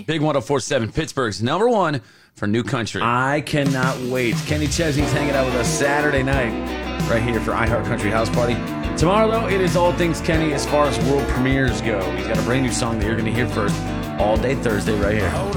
Big 104.7, Pittsburgh's number one for new country. I cannot wait. Kenny Chesney's hanging out with us Saturday night right here for iHeart Country House Party. Tomorrow, though, it is all things Kenny as far as world premieres go. He's got a brand new song that you're going to hear first all day Thursday right here.